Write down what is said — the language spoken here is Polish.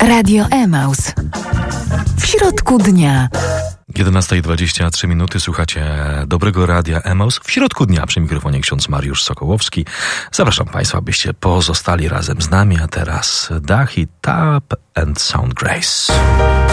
Radio Emaus. W środku dnia. 11:23 słuchacie Dobrego Radia Emaus. W środku dnia przy mikrofonie ksiądz Mariusz Sokołowski. Zapraszam Państwa, abyście pozostali razem z nami, a teraz Dach i Tap and Sound Grace.